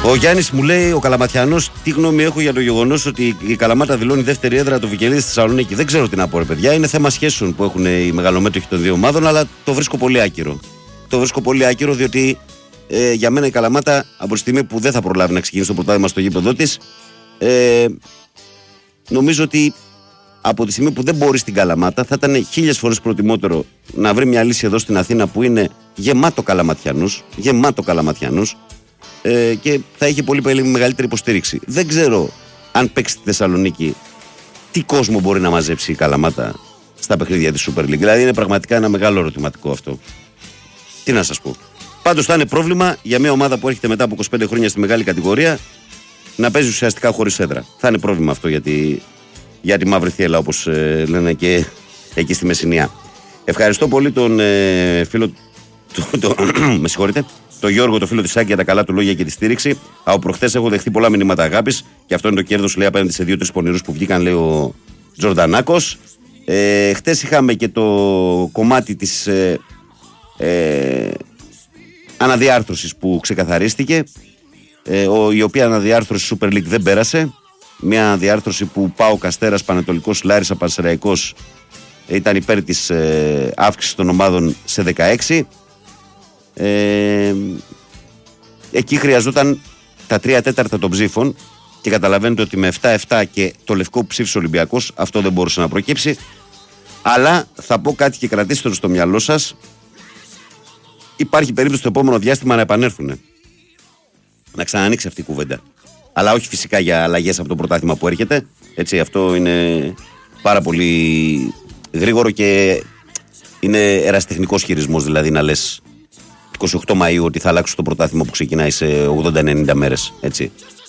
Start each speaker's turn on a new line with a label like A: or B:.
A: Ο Γιάννης μου λέει: ο Καλαματιανός, τι γνώμη έχω για το γεγονός ότι η Καλαμάτα δηλώνει δεύτερη έδρα του Βικελίδη στη Θεσσαλονίκη. Δεν ξέρω τι να πω, ρε παιδιά. Είναι θέμα σχέσεων που έχουν οι μεγαλομέτωχοι των δύο ομάδων, αλλά το βρίσκω πολύ άκυρο. Το βρίσκω πολύ άκυρο διότι για μένα η Καλαμάτα από τη στιγμή που δεν θα προλάβει να ξεκινήσει το πρωτάθλημα στο γήπεδο της, νομίζω ότι από τη στιγμή που δεν μπορεί στην Καλαμάτα θα ήταν 1000 φορές προτιμότερο να βρει μια λύση εδώ στην Αθήνα που είναι γεμάτο Καλαματιανούς και θα είχε πολύ μεγαλύτερη υποστήριξη. Δεν ξέρω αν παίξει στη Θεσσαλονίκη τι κόσμο μπορεί να μαζέψει η Καλαμάτα στα παιχνίδια της Super League. Δηλαδή είναι πραγματικά ένα μεγάλο ερωτηματικό αυτό. Τι να σας πω. Πάντως θα είναι πρόβλημα για μια ομάδα που έρχεται μετά από 25 χρόνια στη μεγάλη κατηγορία να παίζει ουσιαστικά χωρίς έδρα. Θα είναι πρόβλημα αυτό για τη μαύρη θύελλα, όπως λένε και εκεί στη Μεσσηνία. Ευχαριστώ πολύ τον φίλο με συγχωρείτε, τον Γιώργο, το φίλο της Άκη, για τα καλά του λόγια και τη στήριξη. Από προχθές έχω δεχτεί πολλά μηνύματα αγάπης και αυτό είναι το κέρδος, λέει, απέναντι σε 2-3 πονηρούς που βγήκαν, λέει ο Τζορντανάκος. Χτες είχαμε και το κομμάτι της αναδιάρθρωσης που ξεκαθαρίστηκε, η οποία αναδιάρθρωση Super League δεν πέρασε. Μια διάρθρωση που ΠΑΟΚ, Αστέρας, Πανετολικός, Λάρισα, Πανσεραϊκός ήταν υπέρ της αύξησης των ομάδων σε 16. Εκεί χρειαζόταν τα 3/4 των ψήφων και καταλαβαίνετε ότι με 7-7 και το λευκό που ψήφισε ο Ολυμπιακός αυτό δεν μπορούσε να προκύψει. Αλλά θα πω κάτι και κρατήστε το στο μυαλό σας. Υπάρχει περίπτωση το επόμενο διάστημα να επανέλθουν. Να ξανανοίξει αυτή η κουβέντα. Αλλά όχι φυσικά για αλλαγές από το πρωτάθλημα που έρχεται. Έτσι, αυτό είναι πάρα πολύ γρήγορο και είναι ερασιτεχνικός χειρισμός. Δηλαδή να λες 28 Μαΐου ότι θα αλλάξει το πρωτάθλημα που ξεκινάει σε 80-90 μέρες. Έτσι.